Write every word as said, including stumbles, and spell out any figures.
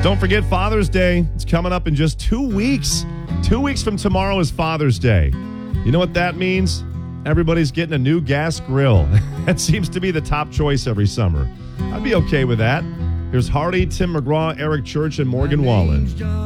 Don't forget Father's Day. It's coming up in just two weeks. Two weeks from tomorrow is Father's Day. You know what that means? Everybody's getting a new gas grill. That seems to be the top choice every summer. I'd be okay with that. Here's Hardy, Tim McGraw, Eric Church, and Morgan Wallen.